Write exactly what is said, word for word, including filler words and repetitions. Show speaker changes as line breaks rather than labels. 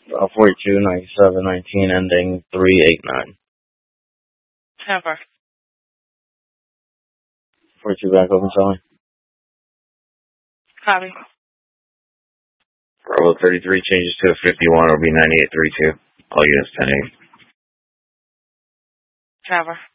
Uh, forty-two, ninety-seven, nineteen, ending three eight nine.
Temper.
forty-two back open selling.
Copy.
Bravo thirty-three changes to a fifty-one. It'll be ninety-eight thirty-two. All units ten eight.
Trevor.